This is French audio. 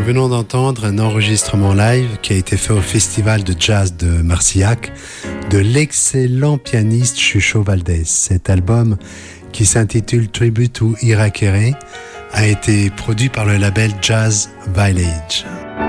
venons d'entendre un enregistrement live qui a été fait au Festival de Jazz de Marcillac de l'excellent pianiste Chucho Valdés. Cet album, qui s'intitule Tribute to Ira Keré, a été produit par le label Jazz Village.